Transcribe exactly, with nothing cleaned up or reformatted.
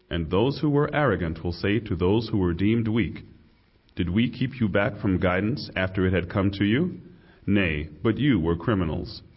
And those who were arrogant will say to those who were deemed weak, did we keep you back from guidance after it had come to you? Nay, but you were criminals.